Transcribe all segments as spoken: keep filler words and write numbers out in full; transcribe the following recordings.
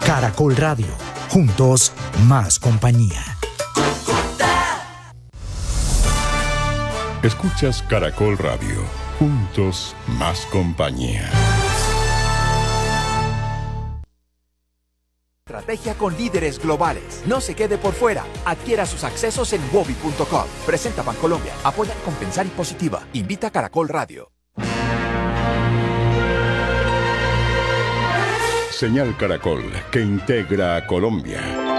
Caracol Radio, juntos más compañía. Escuchas Caracol Radio, juntos más compañía. Estrategia con líderes globales. No se quede por fuera. Adquiera sus accesos en wobi punto com. Presenta Bancolombia. Apoya Compensar y Positiva. Invita a Caracol Radio. Señal Caracol, que integra a Colombia.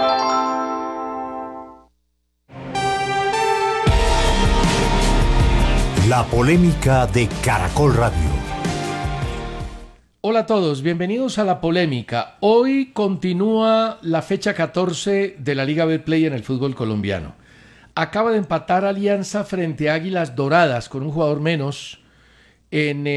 La polémica de Caracol Radio. Hola a todos, bienvenidos a La Polémica. Hoy continúa la fecha catorce de la Liga Betplay en el fútbol colombiano. Acaba de empatar Alianza frente a Águilas Doradas con un jugador menos en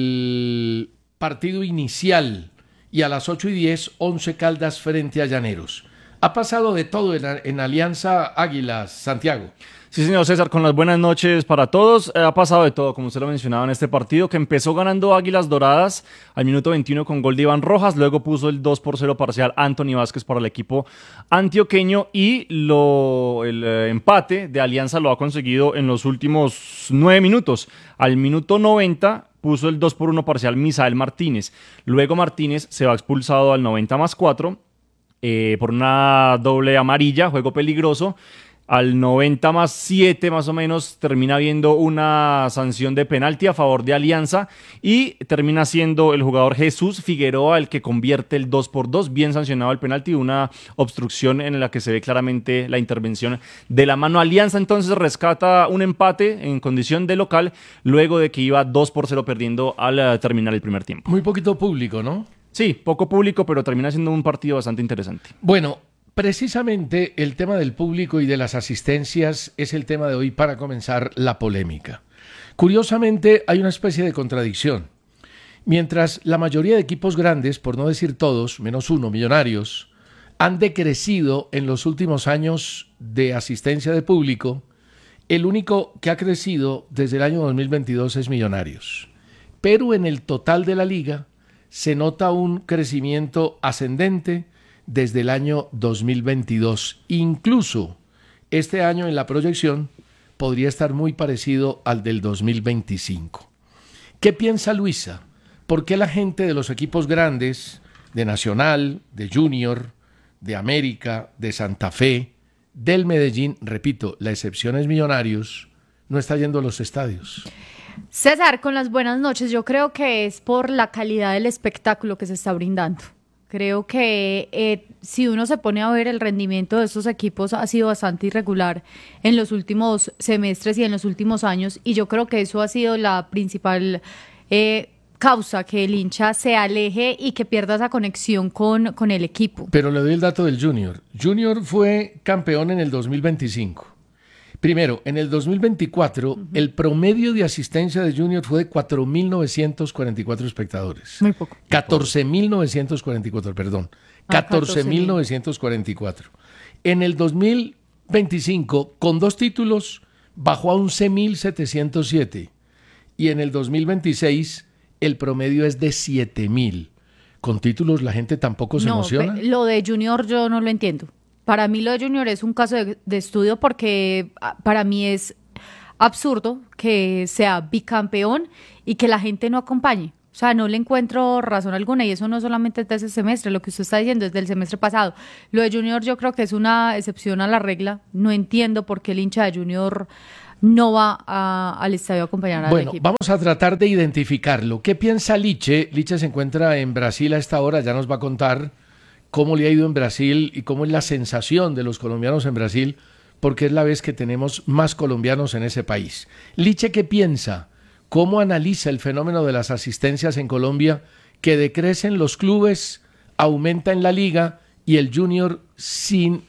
el partido inicial. Y a las ocho y diez, Once Caldas frente a Llaneros. Ha pasado de todo en, en Alianza Águilas, Santiago. Sí, señor César, con las buenas noches para todos. Eh, ha pasado de todo, como usted lo mencionaba en este partido, que empezó ganando Águilas Doradas al minuto veintiuno con gol de Iván Rojas, luego puso el dos por cero parcial Anthony Vázquez para el equipo antioqueño y lo, el eh, empate de Alianza lo ha conseguido en los últimos nueve minutos. Al minuto noventa puso el dos por uno parcial Misael Martínez, luego Martínez se va expulsado al noventa más cuatro eh, por una doble amarilla, juego peligroso. Al noventa más siete más o menos termina habiendo una sanción de penalti a favor de Alianza y termina siendo el jugador Jesús Figueroa el que convierte el dos por dos, bien sancionado el penalti, una obstrucción en la que se ve claramente la intervención de la mano. Alianza entonces rescata un empate en condición de local luego de que iba dos por cero perdiendo al terminar el primer tiempo. Muy poquito público, ¿no? Sí, poco público, pero termina siendo un partido bastante interesante. Bueno, precisamente el tema del público y de las asistencias es el tema de hoy para comenzar la polémica. Curiosamente, hay una especie de contradicción. Mientras la mayoría de equipos grandes, por no decir todos, menos uno, Millonarios, han decrecido en los últimos años de asistencia de público, el único que ha crecido desde el año dos mil veintidós es Millonarios. Pero en el total de la liga se nota un crecimiento ascendente desde el año dos mil veintidós. Incluso este año en la proyección podría estar muy parecido al del dos mil veinticinco. ¿Qué piensa Luisa? ¿Por qué la gente de los equipos grandes, de Nacional, de Junior, de América, de Santa Fe, del Medellín, repito, la excepción es Millonarios, no está yendo a los estadios? César, con las buenas noches, yo creo que es por la calidad del espectáculo que se está brindando. Creo que eh, si uno se pone a ver el rendimiento de estos equipos ha sido bastante irregular en los últimos semestres y en los últimos años, y yo creo que eso ha sido la principal eh, causa que el hincha se aleje y que pierda esa conexión con, con el equipo. Pero le doy el dato del Junior. Junior fue campeón en el dos mil veinticinco. Primero, en el dos mil veinticuatro, uh-huh. el promedio de asistencia de Junior fue de cuatro mil novecientos cuarenta y cuatro espectadores. Muy poco. catorce mil novecientos cuarenta y cuatro, perdón. catorce mil novecientos cuarenta y cuatro. En el dos mil veinticinco, con dos títulos, bajó a once mil setecientos siete. Y en el dos mil veintiséis, el promedio es de siete mil. Con títulos la gente tampoco se no, emociona. Lo de Junior yo no lo entiendo. Para mí lo de Junior es un caso de, de estudio porque para mí es absurdo que sea bicampeón y que la gente no acompañe. O sea, no le encuentro razón alguna, y eso no solamente es de ese semestre, lo que usted está diciendo es del semestre pasado. Lo de Junior yo creo que es una excepción a la regla. No entiendo por qué el hincha de Junior no va a, al estadio a acompañar al bueno, equipo. Bueno, vamos a tratar de identificarlo. ¿Qué piensa Liche? Liche se encuentra en Brasil a esta hora, ya nos va a contar cómo le ha ido en Brasil y cómo es la sensación de los colombianos en Brasil, porque es la vez que tenemos más colombianos en ese país. Liche, ¿qué piensa? ¿Cómo analiza el fenómeno de las asistencias en Colombia, que decrecen los clubes, aumenta en la liga y el Junior sin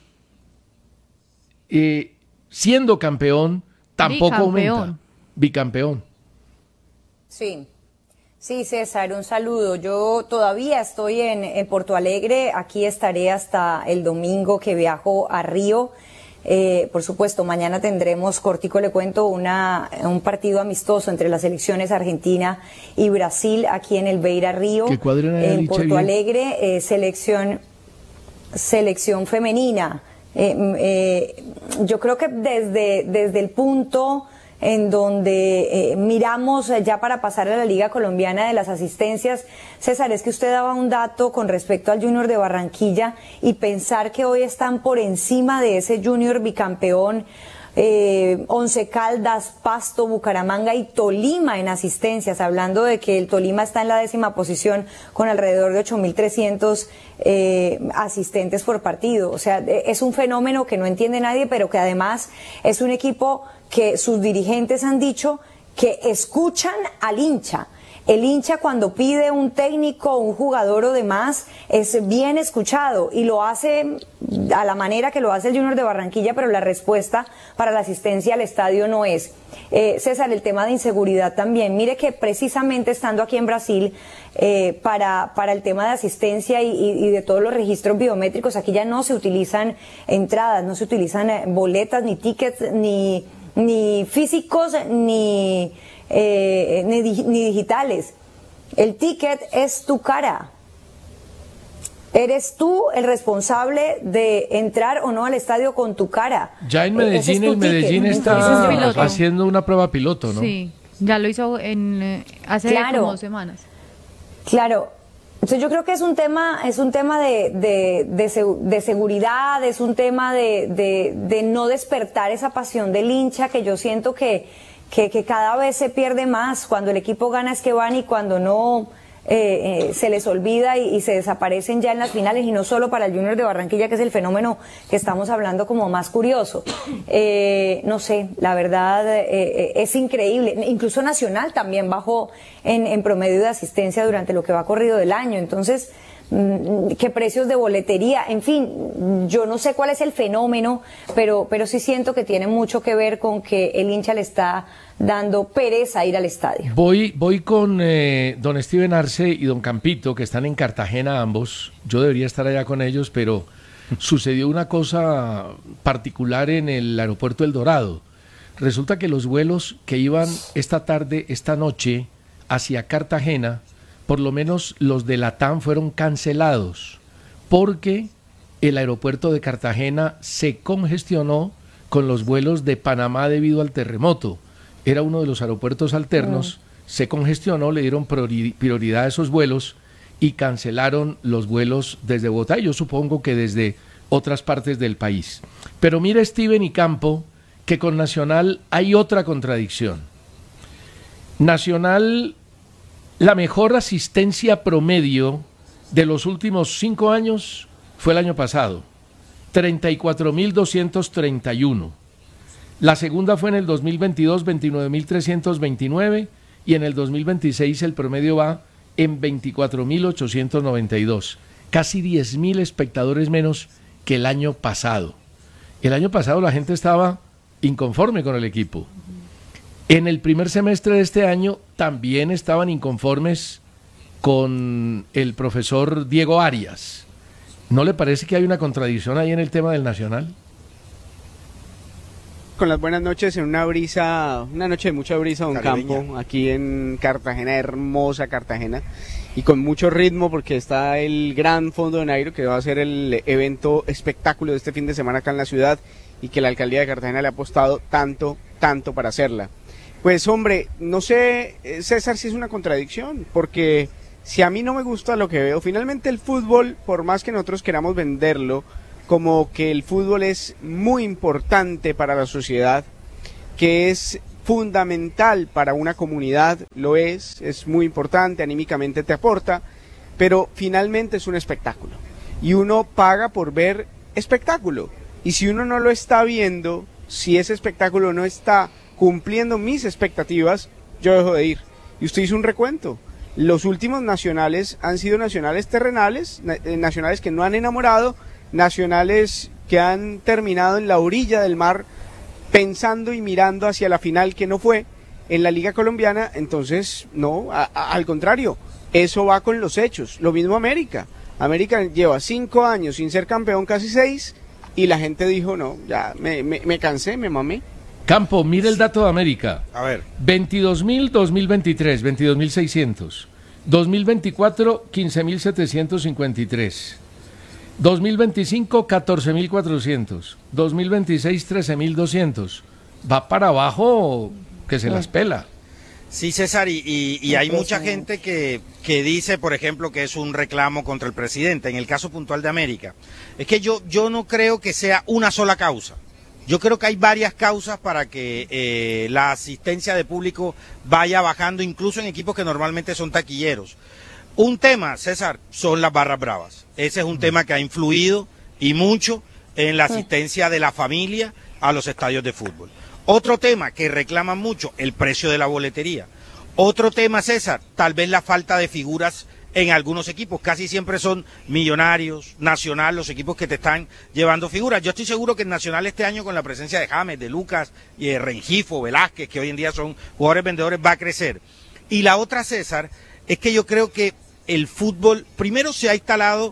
eh, siendo campeón tampoco Bicampeón. aumenta? Bicampeón. Sí. Sí, César, un saludo. Yo todavía estoy en, en Porto Alegre, aquí estaré hasta el domingo que viajo a Río. Eh, por supuesto, mañana tendremos, cortico le cuento, una, un partido amistoso entre las selecciones Argentina y Brasil aquí en el Beira Río, ¿Qué cuadran ahí, en Licha, Porto bien? Alegre, eh, selección... selección femenina. Eh, eh, yo creo que desde, desde el punto en donde eh, miramos ya para pasar a la Liga Colombiana de las asistencias, César, es que usted daba un dato con respecto al Junior de Barranquilla y pensar que hoy están por encima de ese Junior bicampeón, eh, Once Caldas, Pasto, Bucaramanga y Tolima en asistencias, hablando de que el Tolima está en la décima posición con alrededor de ocho mil trescientos eh, asistentes por partido. O sea, es un fenómeno que no entiende nadie, pero que además es un equipo que sus dirigentes han dicho que escuchan al hincha. El hincha cuando pide un técnico, un jugador o demás, es bien escuchado y lo hace a la manera que lo hace el Junior de Barranquilla, pero la respuesta para la asistencia al estadio no es. Eh, César, el tema de inseguridad también. Mire que precisamente estando aquí en Brasil, eh, para, para el tema de asistencia y, y, y de todos los registros biométricos, aquí ya no se utilizan entradas, no se utilizan boletas, ni tickets, ni, ni físicos, ni... Eh, ni, ni digitales. El ticket es tu cara. Eres tú el responsable de entrar o no al estadio con tu cara. Ya en Medellín, el Medellín ticket. está haciendo una prueba piloto, ¿no? Sí, ya lo hizo en eh, hace claro, como dos semanas. Claro. Entonces yo creo que es un tema, es un tema de, de, de, de seguridad, es un tema de, de, de no despertar esa pasión del hincha que yo siento que Que, que cada vez se pierde más. Cuando el equipo gana es que van y cuando no eh, eh, se les olvida y, y se desaparecen ya en las finales, y no solo para el Junior de Barranquilla, que es el fenómeno que estamos hablando como más curioso. Eh, no sé, la verdad eh, es increíble. Incluso Nacional también bajó en, en promedio de asistencia durante lo que va corrido del año. Entonces, qué precios de boletería, en fin, yo no sé cuál es el fenómeno, pero, pero sí siento que tiene mucho que ver con que el hincha le está dando pereza ir al estadio. Voy, voy con eh, don Steven Arce y don Campito, que están en Cartagena ambos. Yo debería estar allá con ellos, pero sucedió una cosa particular en el aeropuerto El Dorado. Resulta que los vuelos que iban esta tarde, esta noche, hacia Cartagena, por lo menos los de LATAM fueron cancelados porque el aeropuerto de Cartagena se congestionó con los vuelos de Panamá debido al terremoto. Era uno de los aeropuertos alternos, mm. se congestionó, le dieron prioridad a esos vuelos y cancelaron los vuelos desde Bogotá, y yo supongo que desde otras partes del país. Pero mire, Steven y Campo, que con Nacional hay otra contradicción. Nacional... La mejor asistencia promedio de los últimos cinco años fue el año pasado, treinta y cuatro mil doscientos treinta y uno. La segunda fue en el dos mil veintidós, veintinueve mil trescientos veintinueve, y en el dos mil veintiséis el promedio va en veinticuatro mil ochocientos noventa y dos. Casi diez mil espectadores menos que el año pasado. El año pasado la gente estaba inconforme con el equipo. En el primer semestre de este año también estaban inconformes con el profesor Diego Arias. ¿No le parece que hay una contradicción ahí en el tema del Nacional? Con las buenas noches, en una brisa, una noche de mucha brisa, don Campo, aquí en Cartagena, hermosa Cartagena, y con mucho ritmo porque está el Gran Fondo de Nairo, que va a ser el evento espectáculo de este fin de semana acá en la ciudad, y que la alcaldía de Cartagena le ha apostado tanto, tanto para hacerla. Pues hombre, no sé, César, si es una contradicción, porque si a mí no me gusta lo que veo, finalmente el fútbol, por más que nosotros queramos venderlo, como que el fútbol es muy importante para la sociedad, que es fundamental para una comunidad, lo es, es muy importante, anímicamente te aporta, pero finalmente es un espectáculo, y uno paga por ver espectáculo, y si uno no lo está viendo, si ese espectáculo no está cumpliendo mis expectativas, yo dejo de ir. Y usted hizo un recuento. Los últimos nacionales han sido nacionales terrenales, nacionales que no han enamorado, nacionales que han terminado en la orilla del mar, pensando y mirando hacia la final que no fue en la Liga Colombiana. Entonces, no, a, a, al contrario, eso va con los hechos. Lo mismo América. América lleva cinco años sin ser campeón, casi seis, y la gente dijo, no, ya me, me, me cansé, me mamé. Campo, mire el dato de América. A ver. veintidós mil, dos mil veintitrés, veintidós mil seiscientos. dos mil veinticuatro, quince mil setecientos cincuenta y tres. dos mil veinticinco, catorce mil cuatrocientos. dos mil veintiséis, trece mil doscientos. Va para abajo que se las pela. Sí, César, y, y, y hay mucha gente que, que dice, por ejemplo, que es un reclamo contra el presidente. En el caso puntual de América, es que yo, yo no creo que sea una sola causa. Yo creo que hay varias causas para que eh, la asistencia de público vaya bajando, incluso en equipos que normalmente son taquilleros. Un tema, César, son las barras bravas. Ese es un tema que ha influido y mucho en la asistencia de la familia a los estadios de fútbol. Otro tema que reclaman mucho, el precio de la boletería. Otro tema, César, tal vez la falta de figuras en algunos equipos. Casi siempre son Millonarios, Nacional, los equipos que te están llevando figuras. Yo estoy seguro que el Nacional este año, con la presencia de James, de Lucas, y de Rengifo, Velázquez, que hoy en día son jugadores vendedores, va a crecer. Y la otra, César, es que yo creo que el fútbol, primero se ha instalado,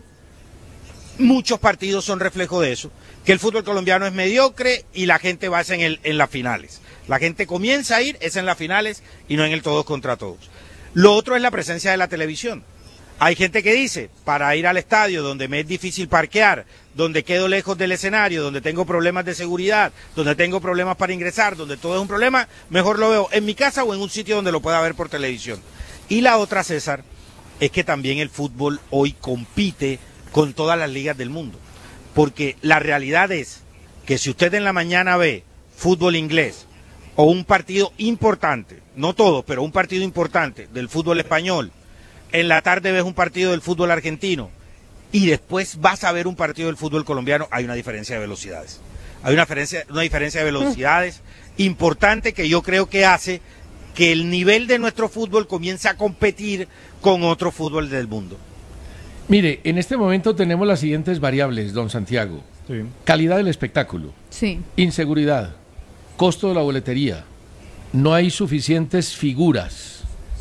muchos partidos son reflejo de eso, que el fútbol colombiano es mediocre y la gente va en, el, en las finales. La gente comienza a ir, es en las finales y no en el todos contra todos. Lo otro es la presencia de la televisión. Hay gente que dice, para ir al estadio donde me es difícil parquear, donde quedo lejos del escenario, donde tengo problemas de seguridad, donde tengo problemas para ingresar, donde todo es un problema, mejor lo veo en mi casa o en un sitio donde lo pueda ver por televisión. Y la otra, César, es que también el fútbol hoy compite con todas las ligas del mundo. Porque la realidad es que si usted en la mañana ve fútbol inglés o un partido importante, no todo, pero un partido importante del fútbol español, en la tarde ves un partido del fútbol argentino y después vas a ver un partido del fútbol colombiano, hay una diferencia de velocidades. Hay una diferencia, una diferencia de velocidades importante que yo creo que hace que el nivel de nuestro fútbol comience a competir con otro fútbol del mundo. Mire, en este momento tenemos las siguientes variables, don Santiago. Sí. Calidad del espectáculo. Sí. Inseguridad. Costo de la boletería. No hay suficientes figuras.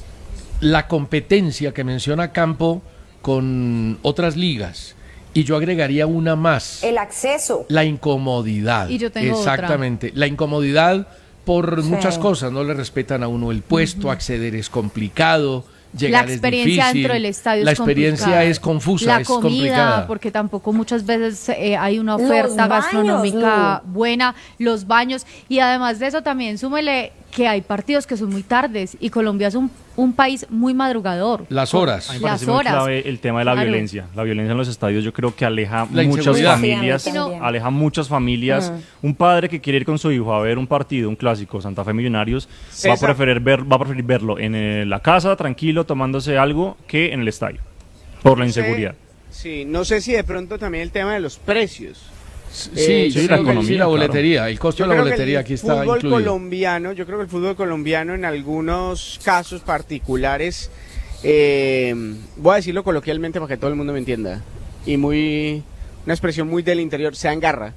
La competencia que menciona Campo con otras ligas. Y yo agregaría una más. El acceso. La incomodidad. Y yo tengo Exactamente. Otra. La incomodidad por sí. muchas cosas. No le respetan a uno el puesto, uh-huh. acceder es complicado. Llegar la experiencia es difícil, dentro del estadio la es experiencia complicada. es confusa, la es comida, complicada. Porque tampoco muchas veces eh, hay una oferta baños, gastronómica Lu. buena, los baños, y además de eso también súmele que hay partidos que son muy tardes y Colombia es un, un país muy madrugador. Las horas. A mí me Las parece muy horas. clave el tema de la Claro. violencia. La violencia en los estadios yo creo que aleja La muchas inseguridad. familias, Sí, a mí también. aleja muchas familias. Mm. Un padre que quiere ir con su hijo a ver un partido, un clásico, Santa Fe Millonarios, va a César. preferir ver, va a preferir verlo en eh, la casa, tranquilo, tomándose algo, que en el estadio, por la inseguridad. Sí, no sé si de pronto también el tema de los precios. Sí, Eh, sí, sí, la, la economía, sí, la claro. boletería, el costo Yo de la creo que boletería el aquí está fútbol incluido. colombiano, yo creo que el fútbol colombiano en algunos casos particulares, eh, voy a decirlo coloquialmente para que todo el mundo me entienda, y muy una expresión muy del interior, se engarra,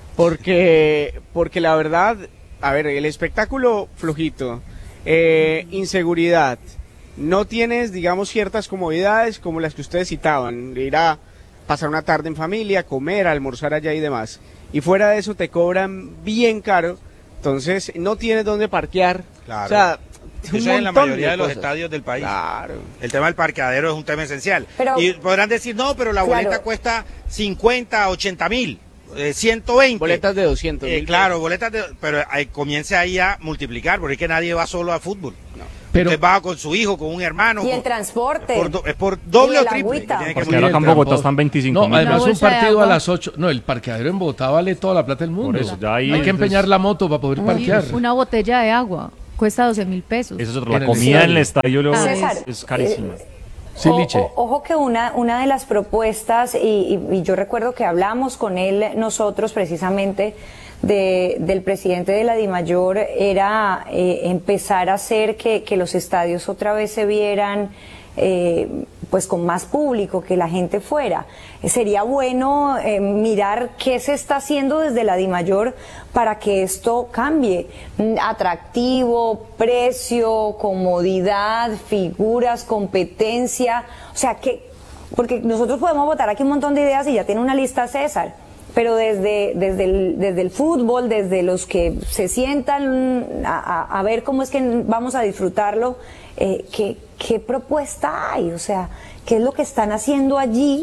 porque, porque la verdad, a ver, el espectáculo flojito, eh, inseguridad, no tienes, digamos, ciertas comodidades como las que ustedes citaban, ir a pasar una tarde en familia, comer, almorzar allá y demás. Y fuera de eso te cobran bien caro, entonces no tienes dónde parquear. Claro. O sea, Eso un es en la montón mayoría de, los cosas. estadios del país. Claro. El tema del parqueadero es un tema esencial. Pero- y podrán decir, no, pero la Claro. boleta cuesta cincuenta, ochenta mil, eh, ciento veinte. Boletas de doscientos Eh, mil claro, boletas de... Pero ahí, comience ahí a multiplicar, porque es que nadie va solo al fútbol. Pero- Usted va con su hijo, con un hermano. Y el con- transporte. Es por, do- es por doble Y o el triple. agüita. que tiene que Porque Muy ahora bien, acá en Bogotá tramposo. están veinticinco No, mil. además Una un bolsa de partido a agua. las ocho. No, el parqueadero en Bogotá vale toda la plata del mundo. Por eso, ya ahí Hay que entonces- empeñar la moto para poder parquear. Una botella de agua cuesta doce mil pesos. Esa es otra. En La el comida estadio. en el estadio luego César, es, es carísima. eh, Sí, O- Liche. o- ojo que una, una de las propuestas, y, y- y yo recuerdo que hablamos con él nosotros precisamente de, del presidente de la DIMAYOR, era eh, empezar a hacer que, que los estadios otra vez se vieran eh, pues con más público, que la gente fuera. Eh, sería bueno eh, mirar qué se está haciendo desde la DIMAYOR para que esto cambie. Mm, Atractivo, precio, comodidad, figuras, competencia, o sea que, porque nosotros podemos votar aquí un montón de ideas y ya tiene una lista César, pero desde, desde, el, desde el fútbol, desde los que se sientan a, a- a ver cómo es que vamos a disfrutarlo, eh, ¿qué, qué propuesta hay? O sea, ¿qué es lo que están haciendo allí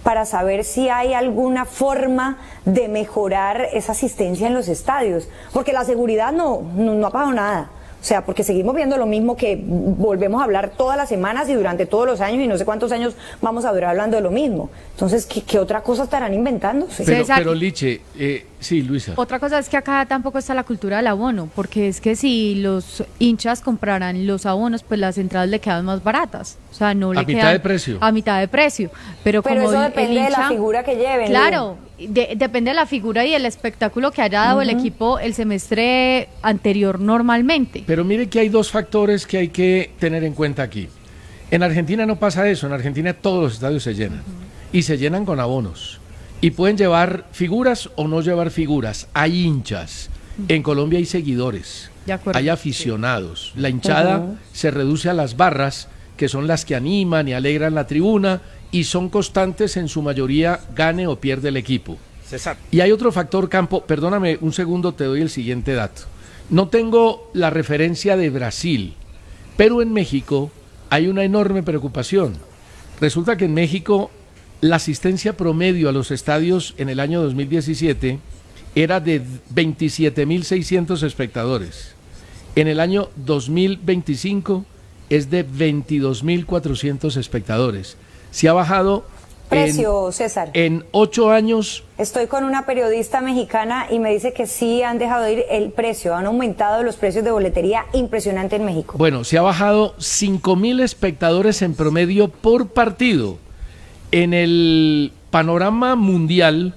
para saber si hay alguna forma de mejorar esa asistencia en los estadios, porque la seguridad no, no, no ha pasado nada. O sea, porque seguimos viendo lo mismo que volvemos a hablar todas las semanas y durante todos los años, y no sé cuántos años vamos a durar hablando de lo mismo. Entonces, ¿qué, qué otra cosa estarán inventándose? Pero, pero Liche, eh, sí, Luisa. Otra cosa es que acá tampoco está la cultura del abono, porque es que si los hinchas compraran los abonos, pues las entradas le quedan más baratas. O sea, no le a quedan... mitad de precio. A mitad de precio. Pero, pero como eso el, depende el hincha, de la figura que lleven. Claro, de, depende de la figura y el espectáculo que haya dado uh-huh. el equipo el semestre anterior normalmente. Pero mire que hay dos factores que hay que tener en cuenta aquí. En Argentina no pasa eso, en Argentina todos los estadios se llenan. Uh-huh. Y se llenan con abonos. Y pueden llevar figuras o no llevar figuras. Hay hinchas. Uh-huh. En Colombia hay seguidores. De acuerdo. Hay aficionados. La hinchada uh-huh. se reduce a las barras, que son las que animan y alegran la tribuna y son constantes en su mayoría, gane o pierde el equipo. César. Y hay otro factor, Campo, perdóname un segundo, te doy el siguiente dato. No tengo la referencia de Brasil, pero en México hay una enorme preocupación. Resulta que en México la asistencia promedio a los estadios en el año dos mil diecisiete era de veintisiete mil seiscientos espectadores. En el año dos mil veinticinco es de veintidós mil cuatrocientos espectadores. Se ha bajado precio, en, César. En ocho años. Estoy con una periodista mexicana y me dice que sí han dejado de ir el precio, han aumentado los precios de boletería impresionante en México. Bueno, se ha bajado cinco mil espectadores en promedio por partido. En el panorama mundial,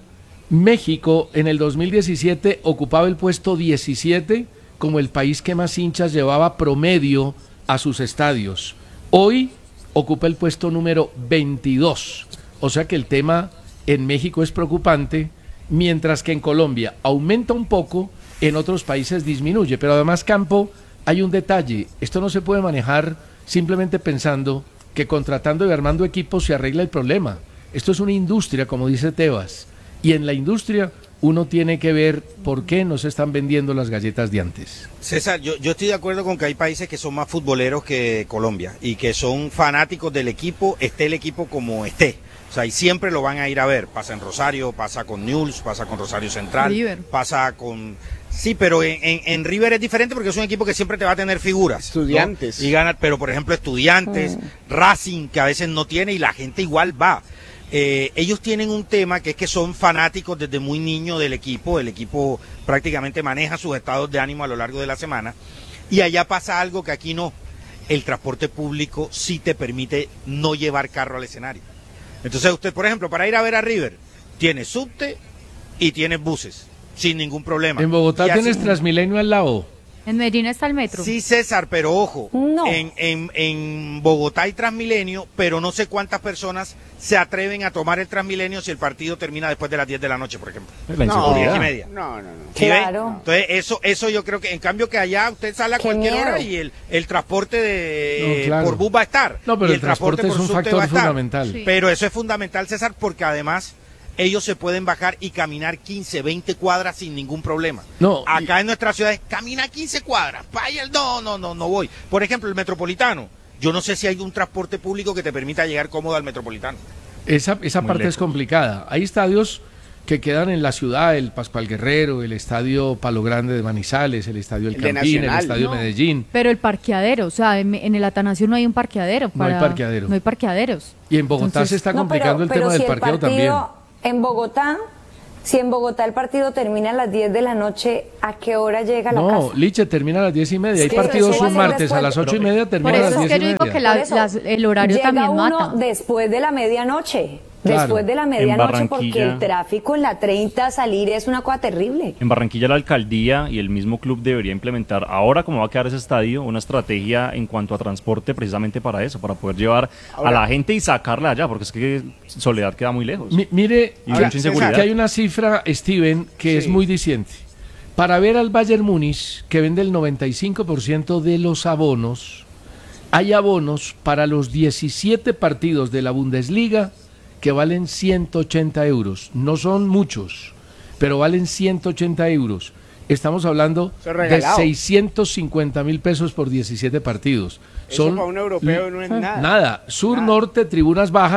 México en el dos mil diecisiete ocupaba el puesto diecisiete como el país que más hinchas llevaba promedio a sus estadios. Hoy ocupa el puesto número veintidós, o sea que el tema en México es preocupante, mientras que en Colombia aumenta un poco, en otros países disminuye. Pero además, Campo, hay un detalle, esto no se puede manejar simplemente pensando que contratando y armando equipos se arregla el problema. Esto es una industria, como dice Tebas, y en la industria uno tiene que ver por qué no se están vendiendo las galletas de antes. César, yo, yo estoy de acuerdo con que hay países que son más futboleros que Colombia y que son fanáticos del equipo, esté el equipo como esté. O sea, y siempre lo van a ir a ver. Pasa en Rosario, pasa con Newell's, pasa con Rosario Central, River. Pasa con... Sí, pero en, en, en River es diferente porque es un equipo que siempre te va a tener figuras. Estudiantes. ¿no? Y gana, pero por ejemplo Estudiantes, mm. Racing, que a veces no tiene y la gente igual va. Eh, ellos tienen un tema que es que son fanáticos desde muy niño del equipo, el equipo prácticamente maneja sus estados de ánimo a lo largo de la semana, y allá pasa algo que aquí no, el transporte público sí te permite no llevar carro al escenario. Entonces usted, por ejemplo, para ir a ver a River, tiene subte y tiene buses, sin ningún problema. En Bogotá y tienes así... Transmilenio al lado. En Medellín está el metro. Sí, César, pero ojo, no. en, en, en Bogotá hay Transmilenio, pero no sé cuántas personas se atreven a tomar el Transmilenio si el partido termina después de las diez de la noche, por ejemplo. La inseguridad. diez y media. No, no, no. ¿Sí Claro. ve? Entonces, eso, eso yo creo que, en cambio que allá usted sale a Qué cualquier miedo. hora y el, el transporte de, No, claro. por bus va a estar. No, pero y el transporte, por es un subte va factor a estar. fundamental. Sí. Pero eso es fundamental, César, porque además ellos se pueden bajar y caminar quince, veinte cuadras sin ningún problema. No, Acá y... en nuestra ciudad es camina quince cuadras, vaya, no, no, no, no voy. Por ejemplo, el Metropolitano. Yo no sé si hay un transporte público que te permita llegar cómodo al Metropolitano. Esa, esa parte lejos. es complicada. Hay estadios que quedan en la ciudad, el Pascual Guerrero, el Estadio Palo Grande de Manizales, el Estadio El El de Campín, el Nacional. Estadio No. Medellín. Pero el parqueadero, o sea, en, en el Atanasio no hay un parqueadero. No hay para- parqueadero. No hay parqueaderos. Y en Bogotá Entonces, se está No, complicando el tema si del parqueo partido, también. En Bogotá, si en Bogotá el partido termina a las diez de la noche, ¿a qué hora llega a la No, casa? Liche termina a las diez y media. Hay Sí, partidos eso va a un ser martes a después. las ocho y media, termina Por a eso las es diez que y yo digo media. que la- Por eso, las- el horario llega también uno mata. después de la medianoche. Claro. Después de la medianoche, porque Barranquilla. el tráfico en la treinta salir es una cosa terrible. En Barranquilla la alcaldía y el mismo club debería implementar, ahora como va a quedar ese estadio, una estrategia en cuanto a transporte precisamente para eso, para poder llevar Ahora- a la gente y sacarla allá, porque es que Soledad queda muy lejos. Mi- mire, Y que- mucha inseguridad. que hay una cifra, Steven, que Sí. es muy diciente. Para ver al Bayern Múnich, que vende el noventa y cinco por ciento de los abonos, hay abonos para los diecisiete partidos de la Bundesliga que valen ciento ochenta euros. No son muchos, pero valen ciento ochenta euros. Estamos hablando Eso es de regalado. seiscientos cincuenta mil pesos por diecisiete partidos. Eso Son para un europeo no es nada. Nada. Sur, Nada. norte, tribunas bajas,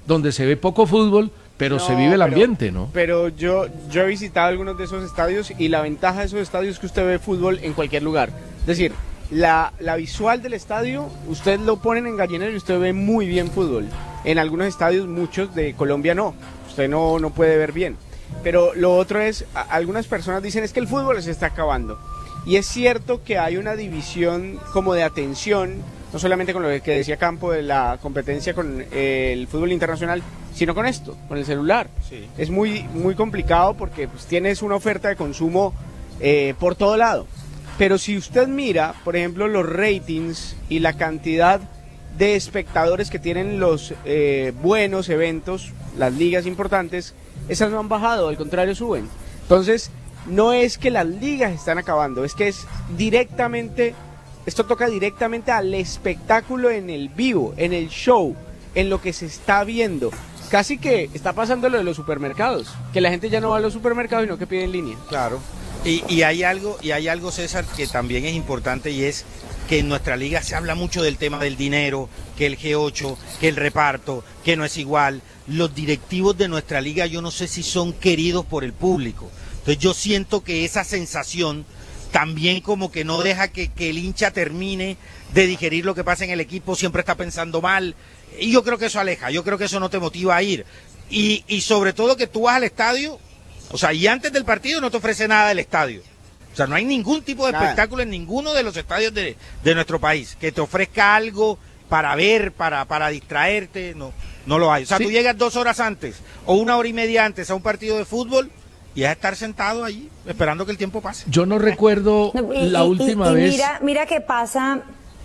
donde se ve poco fútbol, pero No, se vive el pero- ambiente, ¿no? Pero yo, yo he visitado algunos de esos estadios y la ventaja de esos estadios es que usted ve fútbol en cualquier lugar. Es decir, la, la visual del estadio, usted lo ponen en gallinero y usted ve muy bien fútbol. En algunos estadios, muchos de Colombia no, usted no, no puede ver bien. Pero lo otro es, a- algunas personas dicen es que el fútbol se está acabando. Y es cierto que hay una división como de atención, no solamente con lo que decía Campo de la competencia con eh, el fútbol internacional, sino con esto, con el celular. Sí. Es muy, muy complicado porque pues, tienes una oferta de consumo eh, por todo lado. Pero si usted mira, por ejemplo, los ratings y la cantidad de espectadores que tienen los eh, buenos eventos, las ligas importantes, esas no han bajado, al contrario suben. Entonces, no es que las ligas están acabando, es que es directamente, esto toca directamente al espectáculo en el vivo, en el show, en lo que se está viendo. Casi que está pasando lo de los supermercados, que la gente ya no va a los supermercados, sino que pide en línea. Claro. Y, y hay algo, y hay algo, César, que también es importante y es que en nuestra liga se habla mucho del tema del dinero, que el G ocho, que el reparto, que no es igual. Los directivos de nuestra liga yo no sé si son queridos por el público. Entonces yo siento que esa sensación también como que no deja que, que el hincha termine de digerir lo que pasa en el equipo, siempre está pensando mal. Y yo creo que eso aleja, yo creo que eso no te motiva a ir. Y, y sobre todo que tú vas al estadio, o sea, y antes del partido no te ofrece nada del estadio. O sea, no hay ningún tipo de Nada. espectáculo en ninguno de los estadios de, de nuestro país que te ofrezca algo para ver, para, para distraerte, no, no lo hay. O sea, Sí. tú llegas dos horas antes o una hora y media antes a un partido de fútbol y es estar sentado allí esperando que el tiempo pase. Yo no recuerdo No, y- la y- última y vez. Mira, mira qué pasa.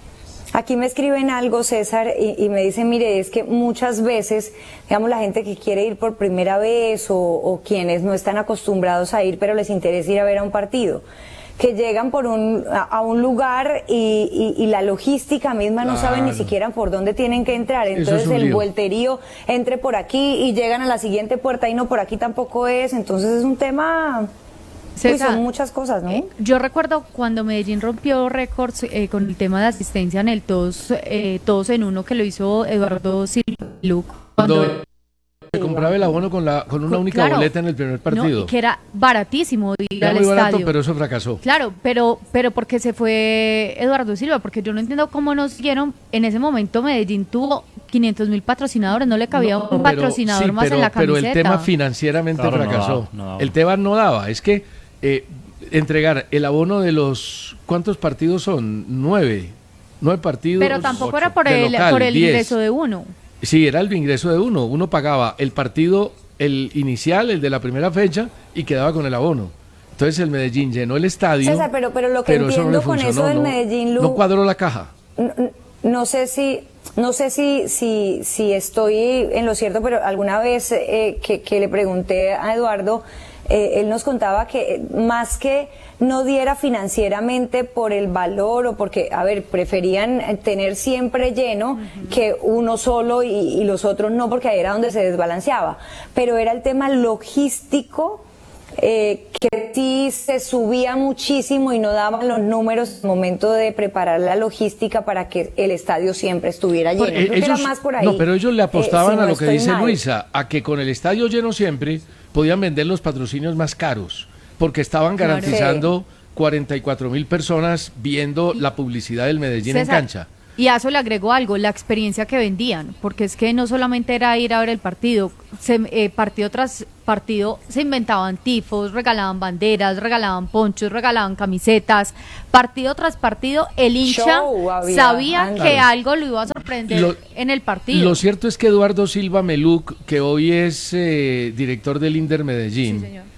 Aquí me escriben algo, César, y, y me dicen, mire, es que muchas veces, digamos, la gente que quiere ir por primera vez o, o quienes no están acostumbrados a ir, pero les interesa ir a ver a un partido, que llegan por un, a, a un lugar y, y- y la logística misma no saben ni Claro. siquiera por dónde tienen que entrar. Eso es Entonces un el lío. vuelterío entre por aquí y llegan a la siguiente puerta y no, por aquí tampoco es. Entonces es un tema... Uy, César, son muchas cosas, ¿no? Eh, yo recuerdo cuando Medellín rompió récords eh, con el tema de asistencia en el todos, eh, todos en uno que lo hizo Eduardo Silva Luc, cuando Cuando se compraba el abono con, la, con una única Claro. boleta en el primer no, partido. y que era baratísimo ir Era al muy barato, estadio. pero eso fracasó. Claro, pero pero porque se fue Eduardo Silva, porque yo no entiendo cómo nos dieron, en ese momento Medellín tuvo quinientos mil patrocinadores, no le cabía No, un pero- patrocinador sí, más pero, en la pero camiseta. el tema financieramente Claro, no fracasó. daba, no daba. El tema no daba. Es que eh, entregar el abono de los... ¿Cuántos partidos son? Nueve. Nueve partidos. Pero tampoco era ocho. por De el, local, por el diez. ingreso de uno. Sí, era el ingreso de uno. Uno pagaba el partido, el inicial, el de la primera fecha, y quedaba con el abono. Entonces el Medellín llenó el estadio. César, pero- pero lo que eso no le entiendo con funcionó, eso del no- Medellín, Lu- no cuadró la caja. No, no sé si no sé si si si estoy en lo cierto, pero alguna vez eh, que, que le pregunté a Eduardo, eh, él nos contaba que eh, más que no diera financieramente por el valor o porque, a ver, preferían eh, tener siempre lleno que uno solo y, y los otros no, porque ahí era donde se desbalanceaba. Pero era el tema logístico. Eh, que sí se subía muchísimo y no daban los números al momento de preparar la logística para que el estadio siempre estuviera lleno. Eh, Creo que era ellos- más por ahí. No, pero ellos le eh, apostaban si no a lo que estoy dice mal. Luisa, a que con el estadio lleno siempre podían vender los patrocinios más caros, porque estaban Claro. garantizando cuarenta y cuatro mil personas viendo la publicidad del Medellín en César, cancha. Y a eso le agregó algo, la experiencia que vendían, porque es que no solamente era ir a ver el partido, se, eh, partido tras partido se inventaban tifos, regalaban banderas, regalaban ponchos, regalaban camisetas, partido tras partido el hincha Show había, sabía anda. que algo lo iba a sorprender Lo- en el partido. Lo cierto es que Eduardo Silva Meluc, que hoy es eh, director del Inder Medellín, Sí, señor.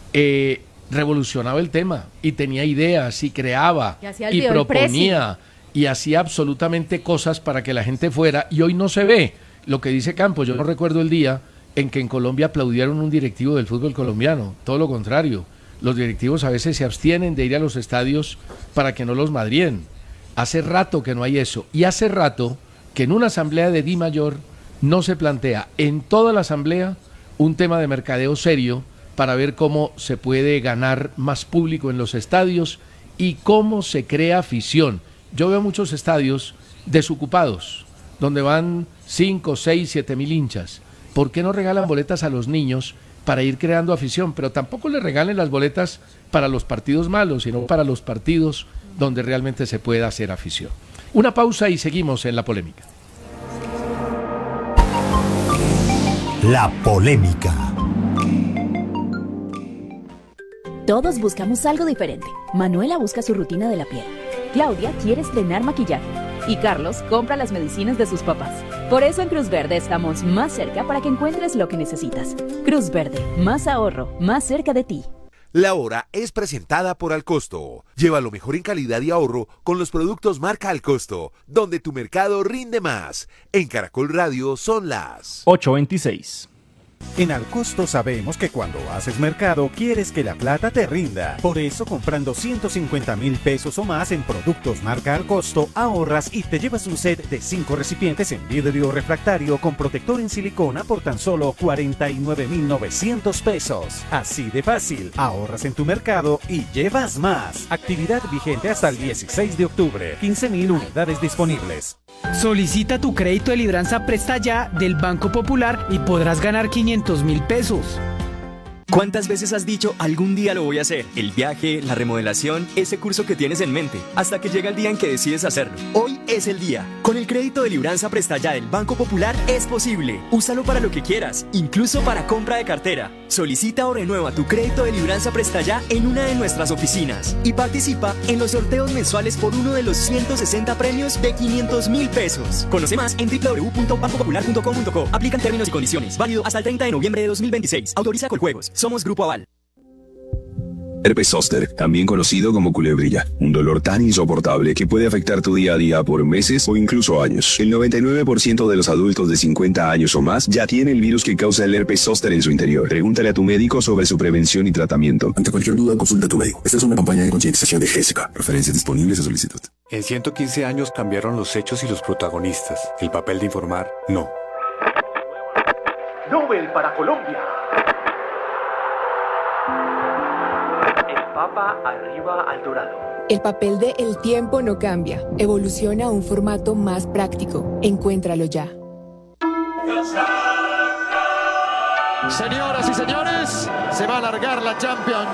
eh, revolucionaba el tema y tenía ideas y creaba Y hacía el y video del proponía y hacía absolutamente cosas para que la gente fuera, y hoy no se ve lo que dice Campos. Yo no recuerdo el día en que en Colombia aplaudieron un directivo del fútbol colombiano, todo lo contrario. Los directivos a veces se abstienen de ir a los estadios para que no los madrien. Hace rato que no hay eso, y hace rato que en una asamblea de Di Mayor no se plantea en toda la asamblea un tema de mercadeo serio para ver cómo se puede ganar más público en los estadios y cómo se crea afición. Yo veo muchos estadios desocupados, donde van cinco, seis, siete mil hinchas. ¿por qué no regalan boletas a los niños para ir creando afición? Pero tampoco le regalen las boletas para los partidos malos, sino para los partidos donde realmente se pueda hacer afición. Una pausa y seguimos en la polémica. La polémica. Todos buscamos algo diferente. Manuela busca su rutina de la piel. Claudia quiere estrenar maquillaje. Y Carlos compra las medicinas de sus papás. Por eso en Cruz Verde estamos más cerca para que encuentres lo que necesitas. Cruz Verde, más ahorro, más cerca de ti. La hora es presentada por Alcosto. Lleva lo mejor en calidad y ahorro con los productos marca Alcosto, donde tu mercado rinde más. En Caracol Radio son las ocho veintiséis. En Alcosto sabemos que cuando haces mercado quieres que la plata te rinda. Por eso comprando ciento cincuenta mil pesos o más en productos marca Alcosto ahorras y te llevas un set de cinco recipientes en vidrio refractario con protector en silicona por tan solo cuarenta y nueve mil novecientos pesos. Así de fácil, ahorras en tu mercado y llevas más. Actividad vigente hasta el dieciséis de octubre. quince mil unidades disponibles. Solicita tu crédito de libranza Presta Ya del Banco Popular y podrás ganar quinientos mil pesos. ¿Cuántas veces has dicho algún día lo voy a hacer? El viaje, la remodelación, ese curso que tienes en mente, hasta que llega el día en que decides hacerlo. Hoy es el día. Con el crédito de libranza Presta Ya del Banco Popular es posible. Úsalo para lo que quieras, incluso para compra de cartera. Solicita o renueva tu crédito de libranza Presta Ya en una de nuestras oficinas y participa en los sorteos mensuales por uno de los ciento sesenta premios de quinientos mil pesos. Conoce más en doble u doble u doble u punto banco popular punto com punto co. Aplican términos y condiciones. Válido hasta el treinta de noviembre de dos mil veintiséis. Autoriza Coljuegos. Somos Grupo Aval. Herpes zóster, también conocido como culebrilla, un dolor tan insoportable que puede afectar tu día a día por meses o incluso años. El noventa y nueve por ciento de los adultos de cincuenta años o más ya tiene el virus que causa el herpes zóster en su interior. Pregúntale a tu médico sobre su prevención y tratamiento. Ante cualquier duda, consulta a tu médico. Esta es una campaña de concientización de Gésica. Referencias disponibles a solicitud. En ciento quince años cambiaron los hechos y los protagonistas. El papel de informar, no. Nobel para Colombia. El Papa arriba al dorado. El papel de El tiempo no cambia. Evoluciona a un formato más práctico. Encuéntralo ya. Señoras y señores, se va a alargar la Champions.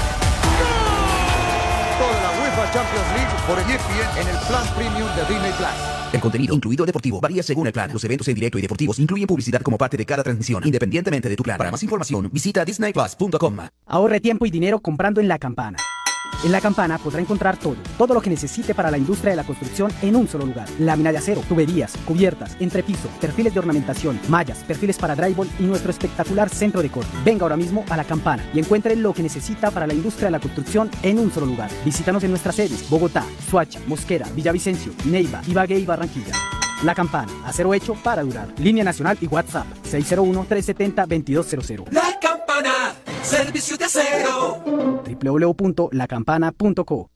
Toda la UEFA Champions League por E S P N en el plan premium de Disney Plus. El contenido incluido deportivo varía según el plan. Los eventos en directo y deportivos incluyen publicidad como parte de cada transmisión, independientemente de tu plan. Para más información, visita disney plus punto com. Ahorre tiempo y dinero comprando en La Campana. En La Campana podrá encontrar todo, todo lo que necesite para la industria de la construcción en un solo lugar. Lámina de acero, tuberías, cubiertas, entrepiso, perfiles de ornamentación, mallas, perfiles para drywall y nuestro espectacular centro de corte. Venga ahora mismo a La Campana y encuentre lo que necesita para la industria de la construcción en un solo lugar. Visítanos en nuestras sedes: Bogotá, Soacha, Mosquera, Villavicencio, Neiva, Ibagué y Barranquilla. La Campana, acero hecho para durar. Línea nacional y WhatsApp seis cero uno, tres siete cero, dos dos cero cero. La Campana, servicio de acero. doble u doble u doble u punto la campana punto co.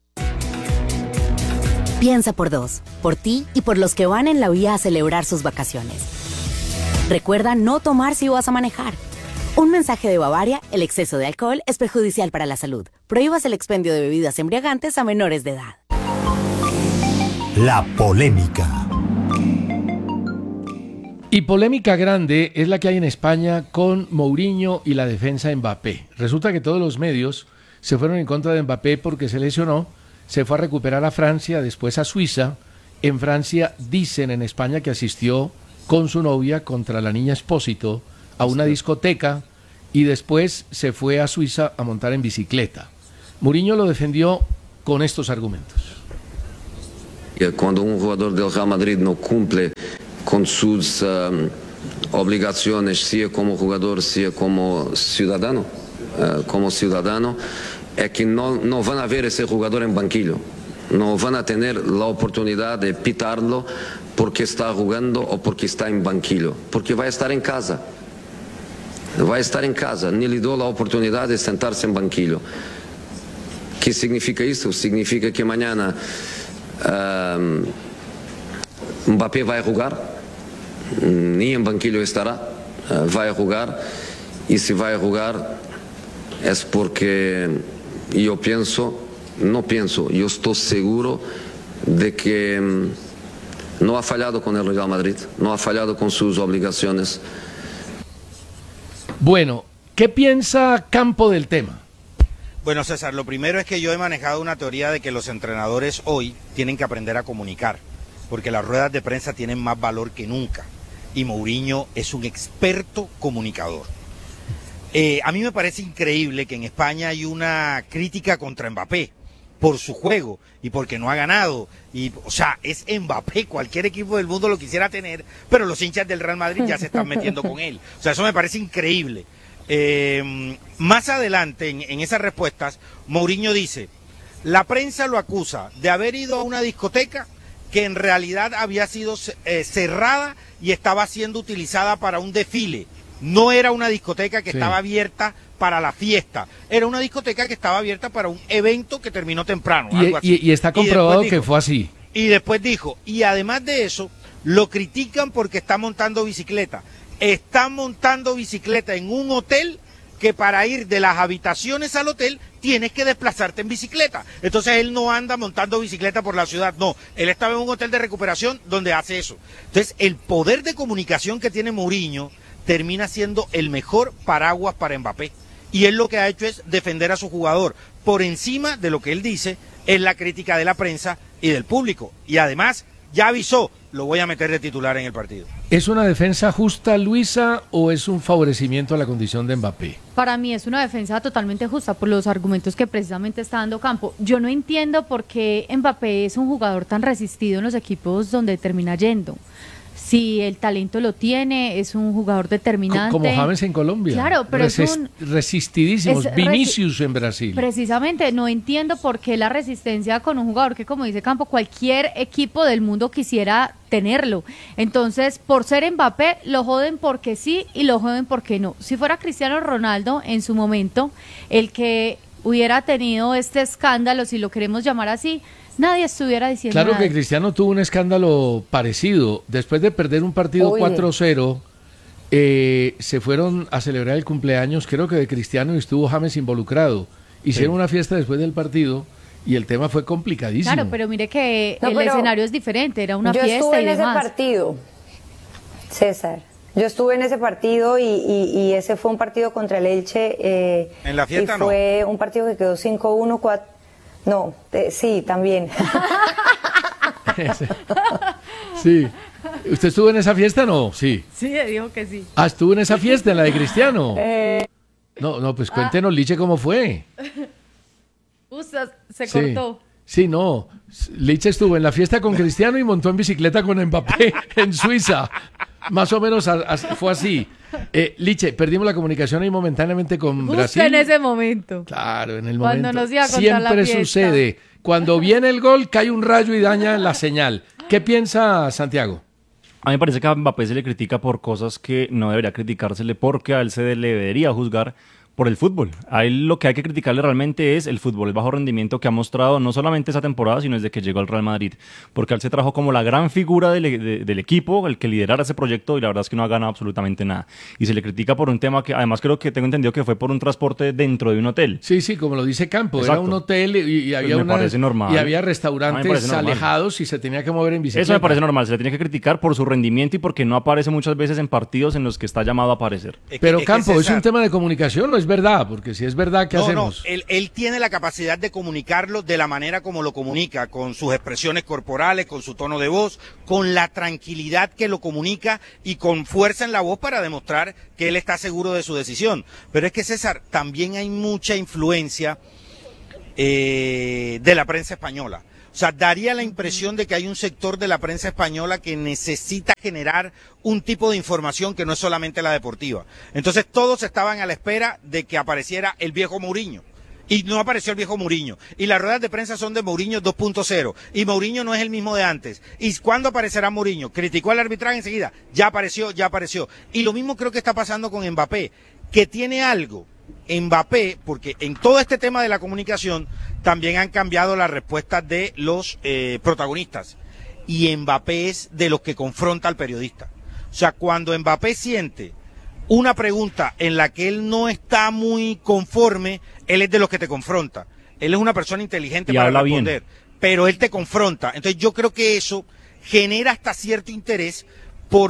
Piensa por dos, por ti y por los que van en la vía a celebrar sus vacaciones. Recuerda no tomar si vas a manejar. Un mensaje de Bavaria: el exceso de alcohol es perjudicial para la salud. Prohíbas el expendio de bebidas embriagantes a menores de edad. La polémica. Y polémica grande es la que hay en España con Mourinho y la defensa de Mbappé. Resulta que todos los medios se fueron en contra de Mbappé porque se lesionó, se fue a recuperar a Francia, después a Suiza. En Francia dicen en España que asistió con su novia contra la niña Espósito a una discoteca y después se fue a Suiza a montar en bicicleta. Mourinho lo defendió con estos argumentos. Cuando un jugador del Real Madrid no cumple con sus um, obligaciones, sea como jugador, sea como ciudadano, uh, como ciudadano, es que no, no van a ver ese jugador en banquillo, no van a tener la oportunidad de pitarlo porque está jugando o porque está en banquillo, porque va a estar en casa, va a estar en casa, ni le dio la oportunidad de sentarse en banquillo. ¿Qué significa esto? Significa que mañana um, Mbappé va a jugar, ni en banquillo estará, va a jugar, y si va a jugar es porque yo pienso, no pienso, yo estoy seguro de que no ha fallado con el Real Madrid, no ha fallado con sus obligaciones. Bueno, ¿qué piensa Campo del tema? Bueno, César, lo primero es que yo he manejado una teoría de que los entrenadores hoy tienen que aprender a comunicar, porque las ruedas de prensa tienen más valor que nunca, y Mourinho es un experto comunicador. Eh, a mí me parece increíble que en España hay una crítica contra Mbappé por su juego y porque no ha ganado. Y, o sea, es Mbappé, cualquier equipo del mundo lo quisiera tener, pero los hinchas del Real Madrid ya se están metiendo con él. O sea, eso me parece increíble. Eh, más adelante, en, en esas respuestas, Mourinho dice, la prensa lo acusa de haber ido a una discoteca que en realidad había sido eh, cerrada y estaba siendo utilizada para un desfile. No era una discoteca que sí. estaba abierta para la fiesta, era una discoteca que estaba abierta para un evento que terminó temprano. Y, algo así. y, y está comprobado y dijo, que fue así. Y después dijo, y además de eso, lo critican porque está montando bicicleta. Está montando bicicleta en un hotel que para ir de las habitaciones al hotel tienes que desplazarte en bicicleta. Entonces él no anda montando bicicleta por la ciudad, no. Él estaba en un hotel de recuperación donde hace eso. Entonces el poder de comunicación que tiene Mourinho termina siendo el mejor paraguas para Mbappé. Y él lo que ha hecho es defender a su jugador. Por encima de lo que él dice es la crítica de la prensa y del público. Y además ya avisó, lo voy a meter de titular en el partido. ¿Es una defensa justa, Luisa, o es un favorecimiento a la condición de Mbappé? Para mí es una defensa totalmente justa por los argumentos que precisamente está dando Campo. Yo no entiendo por qué Mbappé es un jugador tan resistido en los equipos donde termina yendo. Si el talento lo tiene, es un jugador determinante. Como James en Colombia. Claro, pero Resist, es un... Resistidísimos. Es Vinicius resi en Brasil. Precisamente, no entiendo por qué la resistencia con un jugador que, como dice Campo, cualquier equipo del mundo quisiera tenerlo. Entonces, por ser Mbappé, lo joden porque sí y lo joden porque no. Si fuera Cristiano Ronaldo, en su momento, el que hubiera tenido este escándalo, si lo queremos llamar así, nadie estuviera diciendo Claro nada. que Cristiano tuvo un escándalo parecido. Después de perder un partido Oye. cuatro cero, eh, se fueron a celebrar el cumpleaños, creo que de Cristiano, y estuvo James involucrado. Hicieron sí. una fiesta después del partido y el tema fue complicadísimo. Claro, pero mire que no, el escenario es diferente, era una yo fiesta estuve y en demás. ese partido, César. Yo estuve en ese partido y, y, y ese fue un partido contra el Elche. Eh, ¿En la fiesta y fue no? un partido que quedó cinco uno, cuatro... No, eh, sí, también. Sí. ¿Usted estuvo en esa fiesta o no? Sí. Sí, dijo que sí. Ah, ¿estuvo en esa fiesta, en la de Cristiano? Eh... No, no, pues cuéntenos, ah. Liche, ¿cómo fue? Usa, se sí. cortó. Sí, no. Liche estuvo en la fiesta con Cristiano y montó en bicicleta con Mbappé en Suiza. Más o menos a, a, fue así. Eh, Liche, perdimos la comunicación ahí momentáneamente con Justo Brasil. en ese momento. Claro, en el Cuando momento. Nos iba a contar Siempre la fiesta. sucede. Cuando viene el gol, cae un rayo y daña la señal. ¿Qué piensa Santiago? A mí me parece que a Mbappé se le critica por cosas que no debería criticársele, porque a él se le debería juzgar por el fútbol. A él lo que hay que criticarle realmente es el fútbol, el bajo rendimiento que ha mostrado no solamente esa temporada, sino desde que llegó al Real Madrid, porque él se trajo como la gran figura del, de, del equipo, el que liderara ese proyecto, y la verdad es que no ha ganado absolutamente nada. Y se le critica por un tema que además creo que tengo entendido que fue por un transporte dentro de un hotel. Sí, sí, como lo dice Campo, Exacto. Era un hotel y, y había pues me una, parece normal. Y había restaurantes alejados y se tenía que mover en bicicleta. Eso me parece normal, se le tiene que criticar por su rendimiento y porque no aparece muchas veces en partidos en los que está llamado a aparecer. Es que, Pero es Campo, que ¿es un tema de comunicación o es verdad? Porque si es verdad, ¿qué no, hacemos? No, él, él tiene la capacidad de comunicarlo de la manera como lo comunica, con sus expresiones corporales, con su tono de voz, con la tranquilidad que lo comunica y con fuerza en la voz para demostrar que él está seguro de su decisión. Pero es que, César, también hay mucha influencia eh, de la prensa española. O sea, daría la impresión de que hay un sector de la prensa española que necesita generar un tipo de información que no es solamente la deportiva. Entonces todos estaban a la espera de que apareciera el viejo Mourinho. Y no apareció el viejo Mourinho. Y las ruedas de prensa son de Mourinho dos punto cero. Y Mourinho no es el mismo de antes. ¿Y cuándo aparecerá Mourinho? Criticó al arbitraje enseguida. Ya apareció, ya apareció. Y lo mismo creo que está pasando con Mbappé, que tiene algo. Mbappé, porque en todo este tema de la comunicación también han cambiado las respuestas de los eh, protagonistas, y Mbappé es de los que confronta al periodista. O sea, cuando Mbappé siente una pregunta en la que él no está muy conforme, él es de los que te confronta. Él es una persona inteligente y para habla responder, bien. Pero él te confronta. Entonces yo creo que eso genera hasta cierto interés por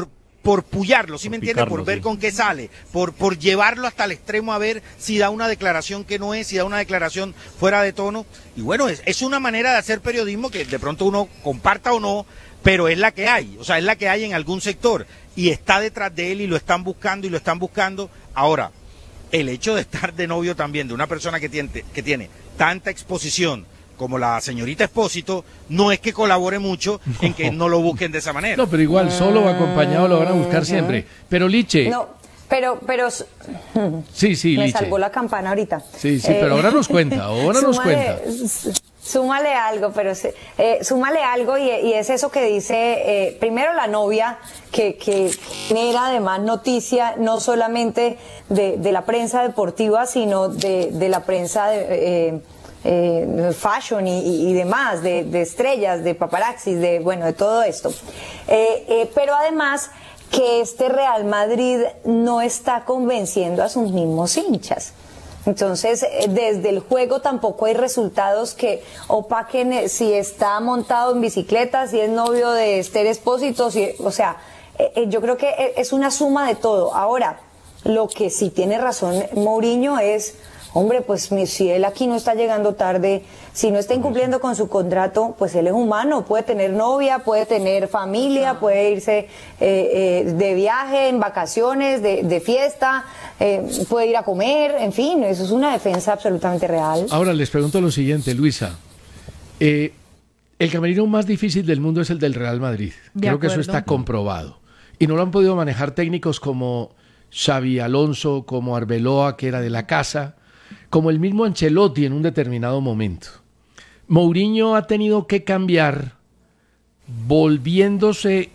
por pullarlo, ¿sí me entiende? Por ver sí. con qué sale, por, por llevarlo hasta el extremo a ver si da una declaración que no es, si da una declaración fuera de tono. Y bueno, es, es una manera de hacer periodismo que de pronto uno comparta o no, pero es la que hay, o sea, es la que hay en algún sector. Y está detrás de él y lo están buscando y lo están buscando. Ahora, el hecho de estar de novio también de una persona que tiene, que tiene tanta exposición como la señorita Espósito, no es que colabore mucho en que no lo busquen de esa manera. No, pero igual, solo o acompañado lo van a buscar siempre. Pero Liche... No, pero... pero sí, sí, me Liche. salvó la campana ahorita. Sí, sí, eh, pero ahora nos cuenta, ahora nos cuenta. Súmale algo, pero eh, súmale algo y, y es eso que dice, eh, primero la novia, que, que genera además noticia no solamente de, de la prensa deportiva, sino de, de la prensa de... Eh, Eh, fashion y, y, y demás, de, de estrellas, de paparazzis, de bueno, de todo esto. Eh, eh, pero además que este Real Madrid no está convenciendo a sus mismos hinchas. Entonces, eh, desde el juego tampoco hay resultados que opaquen si está montado en bicicleta, si es novio de Esther Espósito, si, o sea, eh, eh, yo creo que es una suma de todo. Ahora, lo que sí tiene razón Mourinho es... Hombre, pues si él aquí no está llegando tarde, si no está incumpliendo con su contrato, pues él es humano, puede tener novia, puede tener familia, puede irse eh, eh, de viaje, en vacaciones, de, de fiesta, eh, puede ir a comer, en fin, eso es una defensa absolutamente real. Ahora les pregunto lo siguiente, Luisa. Eh, el camerino más difícil del mundo es el del Real Madrid. De Creo acuerdo. que eso está comprobado. Y no lo han podido manejar técnicos como Xavi Alonso, como Arbeloa, que era de la casa, como el mismo Ancelotti en un determinado momento. Mourinho ha tenido que cambiar, volviéndose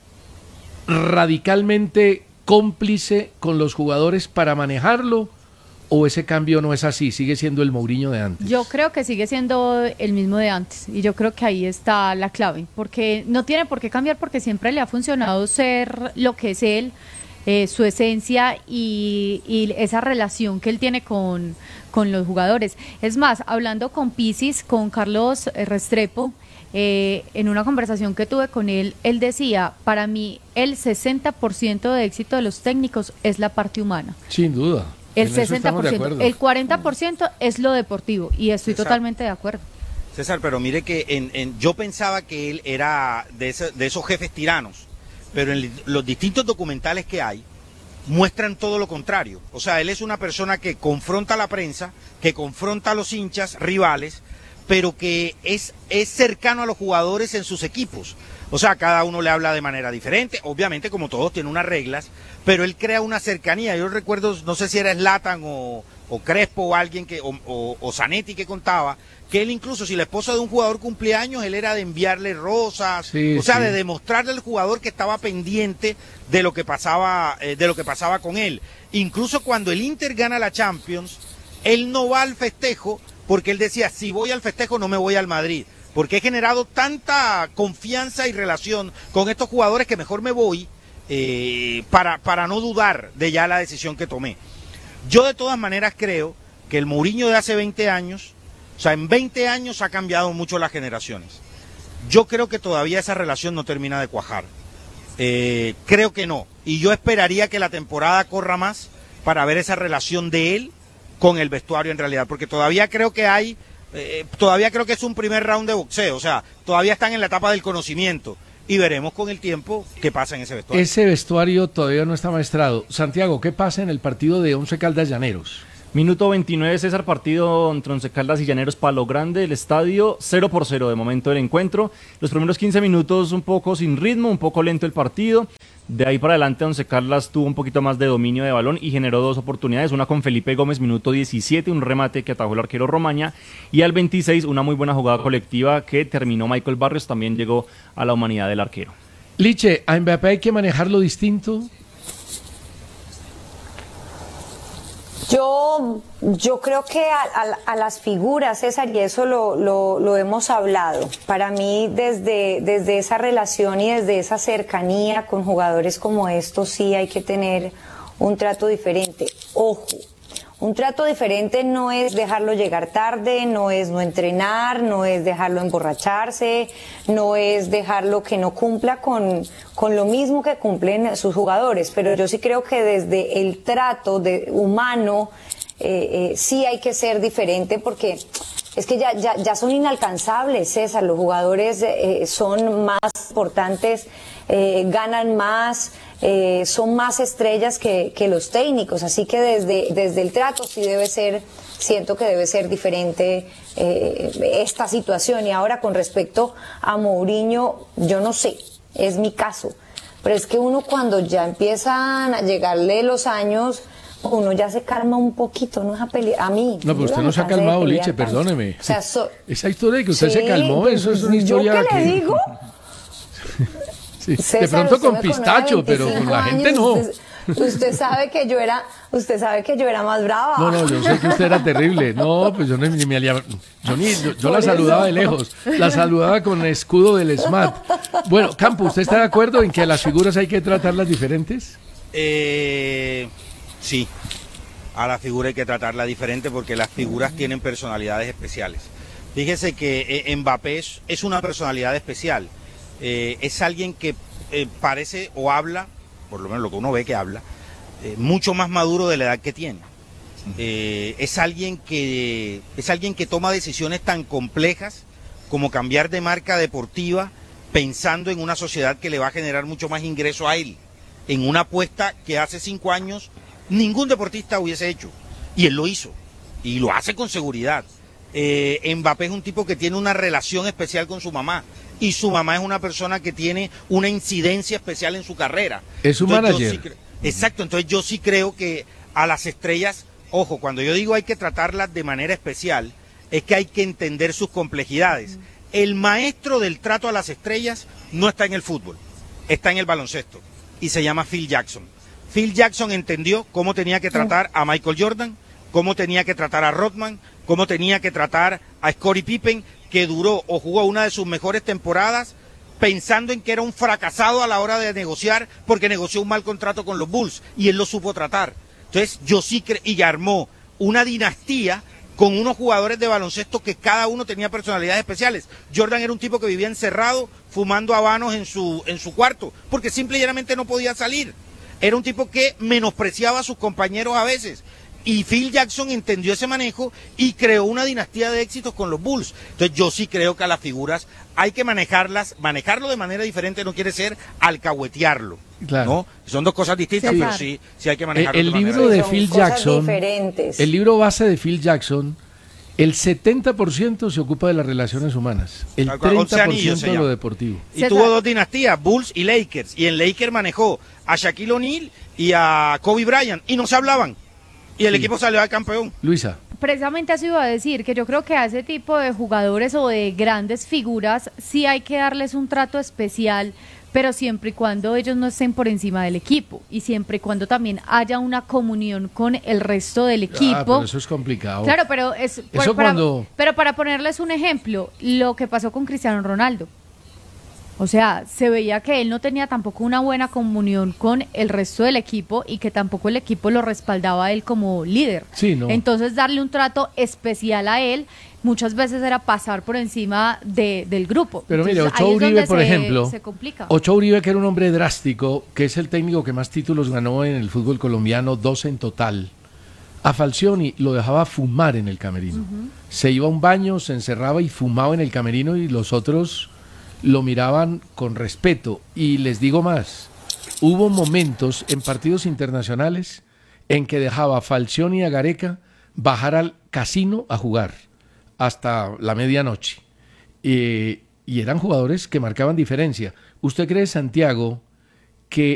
radicalmente cómplice con los jugadores para manejarlo, o ese cambio no es así, sigue siendo el Mourinho de antes. Yo creo que sigue siendo el mismo de antes y yo creo que ahí está la clave, porque no tiene por qué cambiar porque siempre le ha funcionado ser lo que es él, eh, su esencia y, y esa relación que él tiene con, con los jugadores. Es más, hablando con Pisis, con Carlos Restrepo, eh, en una conversación que tuve con él, él decía, para mí el sesenta por ciento de éxito de los técnicos es la parte humana. Sin duda. El sesenta por ciento, el cuarenta por ciento es lo deportivo y estoy César, totalmente de acuerdo. César, pero mire que en, en, yo pensaba que él era de, ese, de esos jefes tiranos, pero en los distintos documentales que hay muestran todo lo contrario. O sea, él es una persona que confronta a la prensa, que confronta a los hinchas rivales, pero que es, es cercano a los jugadores en sus equipos. O sea, cada uno le habla de manera diferente, obviamente como todos tiene unas reglas, pero él crea una cercanía. Yo recuerdo, no sé si era Zlatan o, o Crespo o alguien que, o, o, o Zanetti que contaba, que él incluso si la esposa de un jugador cumplía años, él era de enviarle rosas, sí, o sea, sí. de demostrarle al jugador que estaba pendiente de lo que pasaba, eh, de lo que pasaba con él. Incluso cuando el Inter gana la Champions, él no va al festejo porque él decía, si voy al festejo no me voy al Madrid, porque he generado tanta confianza y relación con estos jugadores que mejor me voy eh, para, para no dudar de ya la decisión que tomé. Yo de todas maneras creo que el Mourinho de hace veinte años, o sea, en veinte años ha cambiado mucho las generaciones. Yo creo que todavía esa relación no termina de cuajar. Eh, creo que no. Y yo esperaría que la temporada corra más para ver esa relación de él con el vestuario en realidad, porque todavía creo que hay, eh, todavía creo que es un primer round de boxeo, o sea, todavía están en la etapa del conocimiento y veremos con el tiempo qué pasa en ese vestuario. Ese vestuario todavía no está maestrado. Santiago, ¿qué pasa en el partido de Once Caldas Llaneros? Minuto veintinueve, César, partido entre Once Caldas y Llaneros Palo Grande, el estadio cero por cero de momento del encuentro. Los primeros quince minutos un poco sin ritmo, un poco lento el partido. De ahí para adelante Once Caldas tuvo un poquito más de dominio de balón y generó dos oportunidades, una con Felipe Gómez, minuto diecisiete, un remate que atajó el arquero Romaña, y al veintiséis una muy buena jugada colectiva que terminó Michael Barrios, también llegó a la humanidad del arquero. Liche, ¿a Mbappé hay que manejarlo distinto? Yo, yo creo que a, a, a las figuras, César, y eso lo, lo, lo hemos hablado, para mí desde, desde esa relación y desde esa cercanía con jugadores como estos sí hay que tener un trato diferente. Ojo, Un trato diferente no es dejarlo llegar tarde, no es no entrenar, no es dejarlo emborracharse, no es dejarlo que no cumpla con, con lo mismo que cumplen sus jugadores. Pero yo sí creo que desde el trato de humano eh, eh, sí hay que ser diferente, porque es que ya, ya, ya son inalcanzables, César. Los jugadores eh, son más importantes, eh, ganan más, eh, son más estrellas que, que los técnicos. Así que desde, desde el trato sí debe ser, siento que debe ser diferente eh, esta situación. Y ahora con respecto a Mourinho, yo no sé, es mi caso. Pero es que uno cuando ya empiezan a llegarle los años, uno ya se calma un poquito, no es a pelear. A mí. No, pero usted no se ha calmado, Liche, perdóneme. O sea, so... Esa historia de que usted sí, se calmó, pues, eso es una historia. ¿Yo qué que... le digo? Sí, César, de pronto con usted pistacho, pero con la gente no. Usted, usted sabe que yo era, usted sabe que yo era más brava. No, no, yo sé que usted era terrible. No, pues yo ni me aliaba. Yo, ni, yo, yo la saludaba de lejos. La saludaba con el escudo del S M A T. Bueno, Campo, ¿usted está de acuerdo en que a las figuras hay que tratarlas diferentes? Eh, sí. A la figura hay que tratarla diferente porque las figuras tienen personalidades especiales. Fíjese que eh, Mbappé es, es una personalidad especial. Eh, es alguien que eh, parece o habla, por lo menos lo que uno ve que habla, eh, mucho más maduro de la edad que tiene. Eh, es alguien que es alguien que toma decisiones tan complejas como cambiar de marca deportiva pensando en una sociedad que le va a generar mucho más ingreso a él, en una apuesta que hace cinco años ningún deportista hubiese hecho, y él lo hizo, y lo hace con seguridad. Eh, Mbappé es un tipo que tiene una relación especial con su mamá, y su mamá es una persona que tiene una incidencia especial en su carrera. Es su entonces, manager. Sí cre- Exacto, entonces yo sí creo que a las estrellas, ojo, cuando yo digo hay que tratarlas de manera especial, es que hay que entender sus complejidades. El maestro del trato a las estrellas no está en el fútbol, está en el baloncesto, y se llama Phil Jackson. Phil Jackson entendió cómo tenía que tratar a Michael Jordan, cómo tenía que tratar a Rodman, cómo tenía que tratar a Scottie Pippen, que duró o jugó una de sus mejores temporadas pensando en que era un fracasado a la hora de negociar porque negoció un mal contrato con los Bulls y él lo supo tratar. Entonces yo sí creo, y armó una dinastía con unos jugadores de baloncesto que cada uno tenía personalidades especiales. Jordan era un tipo que vivía encerrado fumando habanos en su, en su cuarto porque simple y llanamente no podía salir. Era un tipo que menospreciaba a sus compañeros a veces. Y Phil Jackson entendió ese manejo y creó una dinastía de éxitos con los Bulls. Entonces yo sí creo que a las figuras hay que manejarlas, manejarlo de manera diferente no quiere ser alcahuetearlo. Claro. ¿No? Son dos cosas distintas, Sí, pero claro. sí, sí hay que manejarlo El, el de manera libro de diferente. Phil Son cosas Jackson, diferentes. el libro base de Phil Jackson, el setenta por ciento se ocupa de las relaciones humanas, el Tal cual, once treinta por anillos se ciento de lo llama. deportivo. Y tuvo dos dinastías, Bulls y Lakers. Y en Lakers manejó a Shaquille O'Neal y a Kobe Bryant. Y no se hablaban. Y el Sí. equipo salió al campeón. Luisa. Precisamente eso iba a decir, que yo creo que a ese tipo de jugadores o de grandes figuras sí hay que darles un trato especial, pero siempre y cuando ellos no estén por encima del equipo y siempre y cuando también haya una comunión con el resto del equipo. Ah, pero eso es complicado. Claro, pero es Eso para, cuando- pero para ponerles un ejemplo, lo que pasó con Cristiano Ronaldo. O sea, se veía que él no tenía tampoco una buena comunión con el resto del equipo y que tampoco el equipo lo respaldaba a él como líder. Sí, no. Entonces, darle un trato especial a él muchas veces era pasar por encima de, del grupo. Pero mire, Entonces, Ochoa ahí es Uribe, donde por se- ejemplo, se complica. Ochoa Uribe, que era un hombre drástico, que es el técnico que más títulos ganó en el fútbol colombiano, doce en total. A Falcioni lo dejaba fumar en el camerino. Ujú. Se iba a un baño, se encerraba y fumaba en el camerino y los otros lo miraban con respeto. Y les digo más, hubo momentos en partidos internacionales en que dejaba a Falcioni y a Gareca bajar al casino a jugar hasta la medianoche. Eh, y eran jugadores que marcaban diferencia. ¿Usted cree, Santiago, que